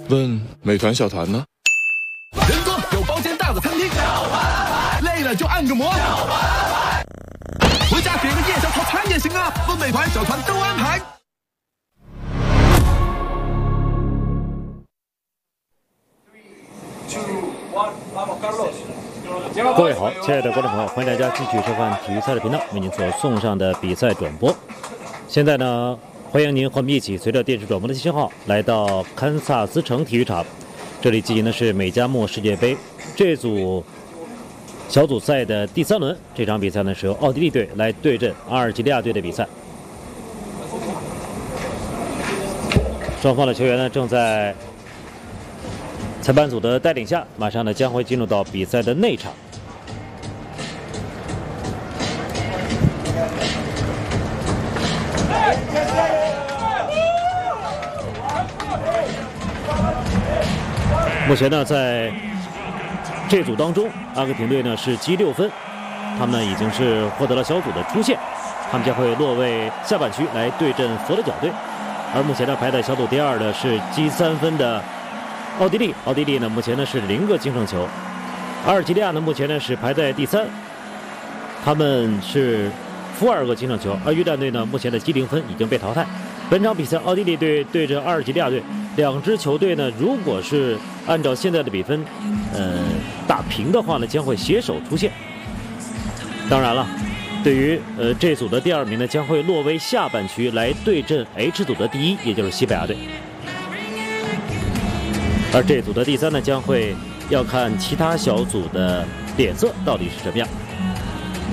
问美团小团呢？ 人多有包间大的餐厅，累了就按个摩。回家点个夜宵套餐也行啊，问美团小团都安排。 各位好，亲爱的观众朋友，欢迎大家继续收看体育赛的频道为您所送上的比赛转播。现在呢，欢迎您和我们一起随着电视转播的信号来到堪萨斯城体育场，这里进行的是美加墨世界杯这组小组赛的第3轮。这场比赛呢是由奥地利队来对阵阿尔及利亚队的比赛。双方的球员呢正在裁判组的带领下，马上呢将会进入到比赛的内场。目前呢，在这组当中，阿根廷队呢是积6分，他们已经是获得了小组的出线，他们将会落位下半区来对阵佛得角队。而目前呢排在小组第2的是积3分的奥地利，奥地利呢目前呢是0个净胜球。阿尔及利亚呢目前呢是排在第3，他们是负2个净胜球，而约旦队呢目前的积0分已经被淘汰。本场比赛奥地利队对阵阿尔及利亚队，两支球队呢如果是按照现在的比分打平的话呢，将会携手出线。当然了，对于这组的第2名呢将会落位下半区来对阵 H 组的第1，也就是西班牙队。而这组的第3呢将会要看其他小组的脸色到底是什么样。